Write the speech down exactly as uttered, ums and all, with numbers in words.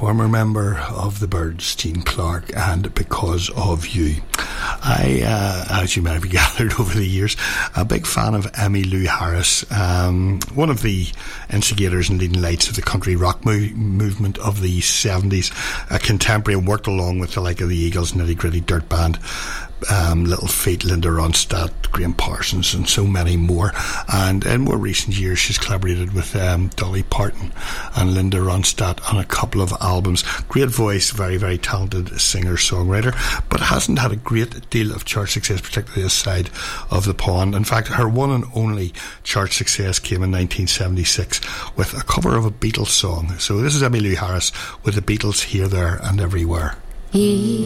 former member of the Byrds, Gene Clark, and Because of You. I, uh, as you might have gathered over the years, a big fan of Emmylou Harris, um, one of the instigators and leading lights of the country rock mo- movement of the seventies, a contemporary, and worked along with the like of the Eagles, Nitty Gritty Dirt Band, Um, Little Feat, Linda Ronstadt, Graham Parsons, and so many more. And in more recent years, she's collaborated with um, Dolly Parton and Linda Ronstadt on a couple of albums. Great voice, very, very talented singer-songwriter, but hasn't had a great deal of chart success, particularly this side of the pond. In fact, her one and only chart success came in nineteen seventy-six with a cover of a Beatles song. So this is Emmylou Harris with the Beatles, Here, There and Everywhere.